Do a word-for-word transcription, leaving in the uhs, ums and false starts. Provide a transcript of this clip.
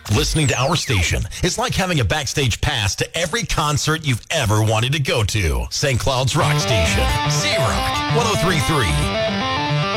Listening to our station is like having a backstage pass to every concert you've ever wanted to go to. Saint Cloud's Rock Station. Z-Rock one oh three point three.